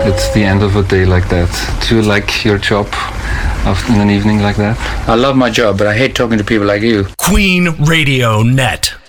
it's the end of a day like that? Do you like your job in an evening like that? I love my job, but I hate talking to people like you. Queen Radio Net.